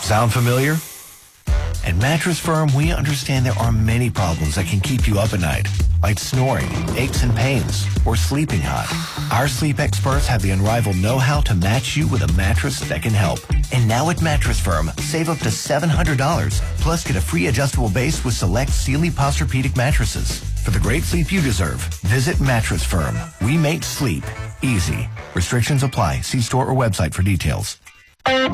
Sound familiar? At Mattress Firm, we understand there are many problems that can keep you up at night, like snoring, aches and pains, or sleeping hot. Our sleep experts have the unrivaled know-how to match you with a mattress that can help. And now at Mattress Firm, save up to $700, plus get a free adjustable base with select Sealy Posturepedic mattresses. For the great sleep you deserve, visit Mattress Firm. We make sleep easy. Restrictions apply. See store or website for details.